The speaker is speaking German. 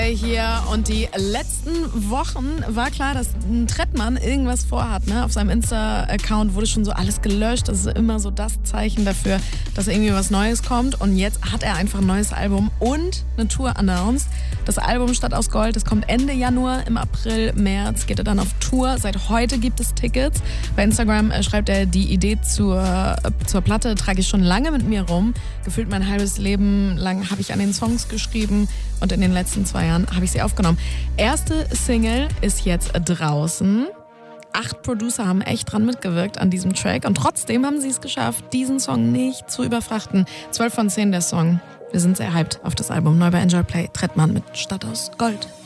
Play hier und die letzten Wochen war klar, dass ein Trettmann irgendwas vorhat. Ne? Auf seinem Insta-Account wurde schon so alles gelöscht. Das ist immer so das Zeichen dafür, dass irgendwie was Neues kommt. Und jetzt hat er einfach ein neues Album und eine Tour announced. Das Album Stadt aus Gold, das kommt Ende Januar. Im April, März geht er dann auf Tour. Seit heute gibt es Tickets. Bei Instagram schreibt er, die Idee zur Platte trage ich schon lange mit mir rum. Gefühlt mein halbes Leben lang habe ich an den Songs geschrieben und in den letzten 2 Jahren habe ich sie aufgenommen. Erste Single ist jetzt draußen. 8 Producer haben echt dran mitgewirkt an diesem Track und trotzdem haben sie es geschafft, diesen Song nicht zu überfrachten. 12 von 10 der Song. Wir sind sehr hyped auf das Album. Neu bei Enjoy Play, Trettmann mit Stadt aus Gold.